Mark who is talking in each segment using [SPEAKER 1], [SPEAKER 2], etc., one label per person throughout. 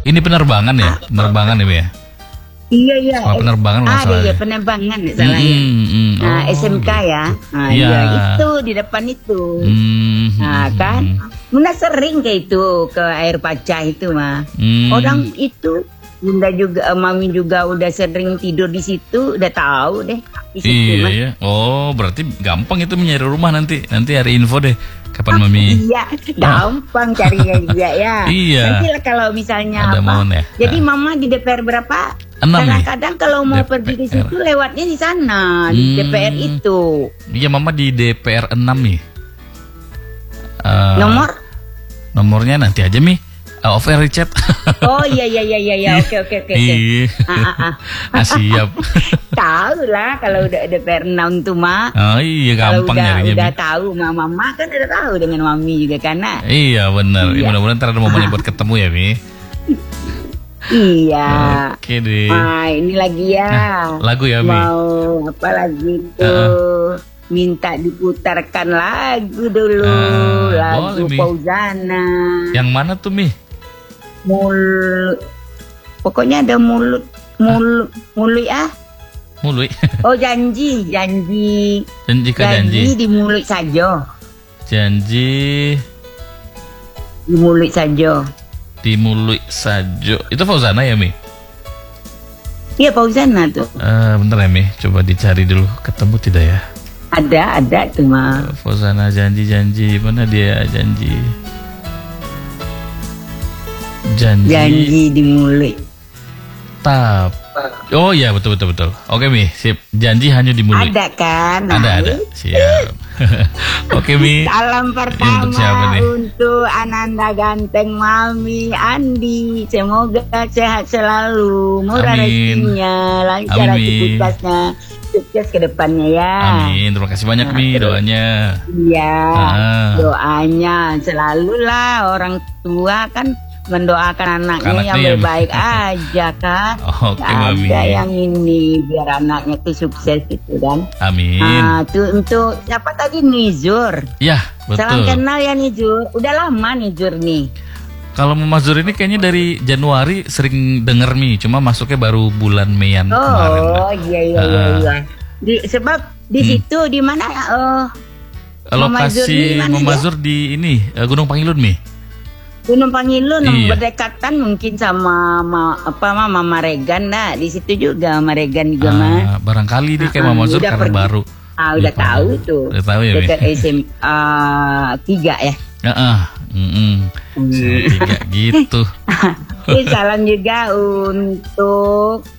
[SPEAKER 1] Ini penerbangan ya? Penerbangan ya, Mi ya?
[SPEAKER 2] Iya.
[SPEAKER 1] Sekolah penerbangan nggak salah
[SPEAKER 2] Iya,
[SPEAKER 1] ya?
[SPEAKER 2] penerbangan salahnya. Nah, SMK
[SPEAKER 1] gitu.
[SPEAKER 2] ya. Nah,
[SPEAKER 1] Iya.
[SPEAKER 2] iya, itu di depan itu. Nah, kan. Bunda sering kayak itu ke air pacah itu mah. Orang itu Bunda juga, Mami juga udah sering tidur di situ, udah tahu deh di situ
[SPEAKER 1] Iya
[SPEAKER 2] mah.
[SPEAKER 1] ya. Oh, berarti gampang itu mencari rumah nanti. Nanti hari info deh kapan Mami.
[SPEAKER 2] Iya, gampang carinya juga ya.
[SPEAKER 1] Iya.
[SPEAKER 2] Nanti lah kalau misalnya
[SPEAKER 1] Ada mohon ya.
[SPEAKER 2] Jadi Mama di DPR berapa?
[SPEAKER 1] 6 nih.
[SPEAKER 2] Kadang-kadang kalau mau
[SPEAKER 1] DPR.
[SPEAKER 2] pergi di situ lewatnya di sana di DPR itu.
[SPEAKER 1] Iya, Mama di DPR 6 nih. Nomornya nanti aja, Mi. Off air chat.
[SPEAKER 2] Oh iya. Oke.
[SPEAKER 1] Iya. Siap.
[SPEAKER 2] Tahu lah kalau udah DPR 6 tuh mah.
[SPEAKER 1] Oh iya,
[SPEAKER 2] Kalau
[SPEAKER 1] gampang nyarinya,
[SPEAKER 2] udah
[SPEAKER 1] Mi.
[SPEAKER 2] tahu Mama kan udah tahu dengan Mami juga karena.
[SPEAKER 1] Iya, benar.
[SPEAKER 2] Iya.
[SPEAKER 1] Mudah-mudahan ntar ada momennya buat ketemu ya, Mi.
[SPEAKER 2] Iya.
[SPEAKER 1] Oke deh.
[SPEAKER 2] Nah, ini lagi ya.
[SPEAKER 1] Lagu ya, Mi.
[SPEAKER 2] Mau apa lagi tuh? Minta diputarkan lagu dulu. Lagu
[SPEAKER 1] boleh, Mi.
[SPEAKER 2] Fauzana.
[SPEAKER 1] Yang mana tuh, Mi?
[SPEAKER 2] Pokoknya ada mulut ya.
[SPEAKER 1] Mului.
[SPEAKER 2] Oh, janji.
[SPEAKER 1] Janji ke janji.
[SPEAKER 2] Di mulut saja.
[SPEAKER 1] Janji
[SPEAKER 2] Di mulut saja.
[SPEAKER 1] di mulut sajo. Itu Fauzana ya, Mi?
[SPEAKER 2] Iya, Fauzana tuh.
[SPEAKER 1] Bentar ya, Mi. Coba dicari dulu. Ketemu tidak ya?
[SPEAKER 2] Ada tuh mah.
[SPEAKER 1] Fauzana janji. Mana dia janji?
[SPEAKER 2] Janji di mulut.
[SPEAKER 1] Oh iya, betul. Oke, Mi. Sip. Janji hanya di mulut.
[SPEAKER 2] Ada kan?
[SPEAKER 1] Ada. Siap. Oke, Mi.
[SPEAKER 2] Salam pertama
[SPEAKER 1] Untuk siapa nih?
[SPEAKER 2] untuk Ananda Ganteng Mami Andi. Semoga sehat selalu, murah
[SPEAKER 1] Amin.
[SPEAKER 2] rezekinya, lancar
[SPEAKER 1] Amin.
[SPEAKER 2] aktivitasnya, sukses ke depannya ya.
[SPEAKER 1] Amin. Terima kasih banyak, Mi, doanya.
[SPEAKER 2] Iya,
[SPEAKER 1] Ah.
[SPEAKER 2] doanya selalulah orang tua kan mendoakan anaknya yang
[SPEAKER 1] Anaknya
[SPEAKER 2] baik aja kan.
[SPEAKER 1] Oke,
[SPEAKER 2] Nggak
[SPEAKER 1] Mami.
[SPEAKER 2] ada yang ini biar anaknya tuh sukses gitu kan.
[SPEAKER 1] Amin.
[SPEAKER 2] Nah, tuh untuk siapa tadi Nizur.
[SPEAKER 1] Ya,
[SPEAKER 2] Salam
[SPEAKER 1] betul.
[SPEAKER 2] kenal ya Nizur. Udah lama Nizur nih.
[SPEAKER 1] Kalau Mama Zur ini kayaknya dari Januari sering denger, Mi. Cuma masuknya baru bulan Meian kemarin.
[SPEAKER 2] Oh iya. Sebab di situ di mana Mama Zur
[SPEAKER 1] Lokasi
[SPEAKER 2] ini mana
[SPEAKER 1] Mama
[SPEAKER 2] dia?
[SPEAKER 1] Zur di ini Gunung Pangilun, Mi.
[SPEAKER 2] Gunung Pangilun
[SPEAKER 1] Iya.
[SPEAKER 2] berdekatan mungkin sama Mama Regan dah. Di situ juga Mama Regan juga mah.
[SPEAKER 1] Barangkali dia kayak Mama Zur
[SPEAKER 2] udah
[SPEAKER 1] karena
[SPEAKER 2] pergi.
[SPEAKER 1] baru.
[SPEAKER 2] Udah
[SPEAKER 1] Lupa.
[SPEAKER 2] tahu tuh.
[SPEAKER 1] Udah tahu ya, Mi.
[SPEAKER 2] Dekat SMA 3 ya.
[SPEAKER 1] Tiga gitu.
[SPEAKER 2] Jadi salam juga untuk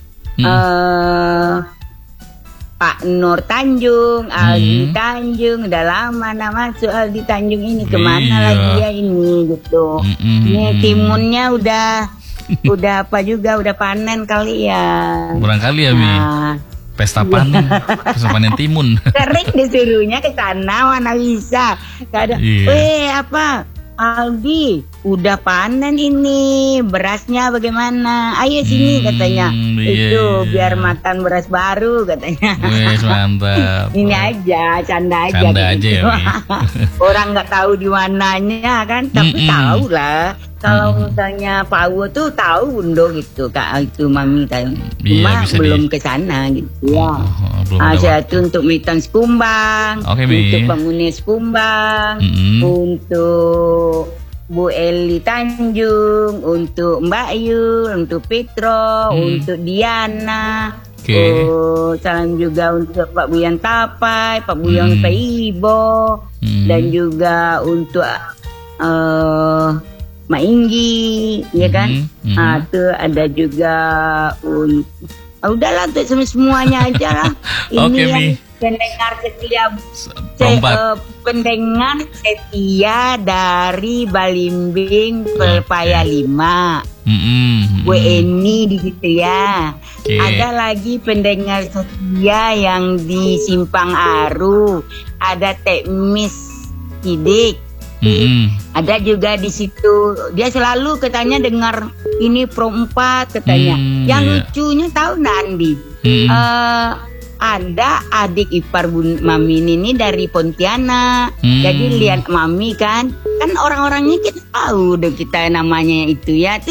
[SPEAKER 2] Pak Nur Tanjung, Aldi Tanjung. Udah lama masuk Aldi Tanjung ini kemana
[SPEAKER 1] Iya.
[SPEAKER 2] lagi ya ini gitu. Ini timunnya udah apa juga udah panen kali ya.
[SPEAKER 1] Barangkali ya, Mi.
[SPEAKER 2] Nah,
[SPEAKER 1] Pesta panen timun.
[SPEAKER 2] sering disuruhnya ke sana mana bisa. Kadang,
[SPEAKER 1] Iya.
[SPEAKER 2] Aldi, udah panen ini, berasnya bagaimana? Ayo sini katanya. Itu biar makan beras baru katanya.
[SPEAKER 1] Wes, mantap.
[SPEAKER 2] Ini aja, canda aja.
[SPEAKER 1] Canda aja ya, Mi.
[SPEAKER 2] Orang nggak tahu di mananya kan, tapi tahu lah. Kalau misalnya Pawo tuh tahu Bundo gitu, Kak itu Mami tahu. Cuma
[SPEAKER 1] bisa
[SPEAKER 2] belum ke sana gitu ya.
[SPEAKER 1] Belum ada
[SPEAKER 2] Satu untuk Mitang Sekumbang,
[SPEAKER 1] Oke, Mi.
[SPEAKER 2] untuk Pemuni Sekumbang, untuk Bu Eli Tanjung, untuk Mbak Yul, untuk Petro, untuk Diana.
[SPEAKER 1] Oke.
[SPEAKER 2] Salam juga untuk Pak Buyan Tapai, Pak Buyan Paibo, dan juga untuk Mak Inggi, ya kan? Tuh ada juga udahlah untuk semuanya aja lah. Ini
[SPEAKER 1] Oke,
[SPEAKER 2] yang
[SPEAKER 1] Mi.
[SPEAKER 2] pendengar setia
[SPEAKER 1] Perempat.
[SPEAKER 2] pendengar setia dari Balimbing Pelpaya 5. Bu Eni di situ ya.
[SPEAKER 1] Oke.
[SPEAKER 2] Ada lagi pendengar setia yang di Simpang Aru. Ada Tekmis Sidik. Ada juga di situ. Dia selalu katanya dengar ini Pro 4 katanya. Yang lucunya tahu nggak Andi? Ada adik ipar Mami ini dari Pontianak. Jadi lihat Mami kan orang-orangnya kita tahu deh kita namanya itu ya.